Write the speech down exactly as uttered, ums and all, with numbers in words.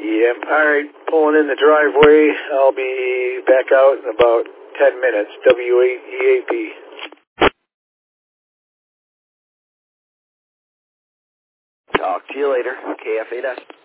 Yep. All right. Pulling in the driveway. I'll be back out in about ten minutes. W eight E A P. Talk to you later. K F eight S.